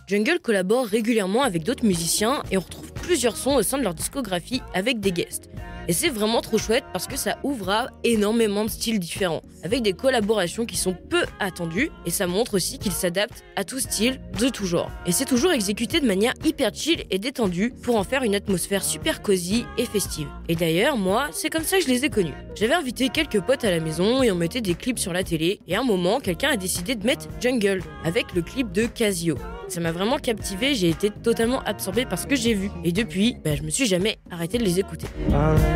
Jungle collabore régulièrement avec d'autres musiciens et on retrouve plusieurs sons au sein de leur discographie avec des guests. Et c'est vraiment trop chouette parce que ça ouvre à énormément de styles différents, avec des collaborations qui sont peu attendues, et ça montre aussi qu'ils s'adaptent à tout style, de tout genre. Et c'est toujours exécuté de manière hyper chill et détendue pour en faire une atmosphère super cosy et festive. Et d'ailleurs, moi, c'est comme ça que je les ai connus. J'avais invité quelques potes à la maison et on mettait des clips sur la télé, et à un moment, quelqu'un a décidé de mettre Jungle, avec le clip de Casio. Ça m'a vraiment captivé, j'ai été totalement absorbée par ce que j'ai vu. Et depuis, je me suis jamais arrêtée de les écouter.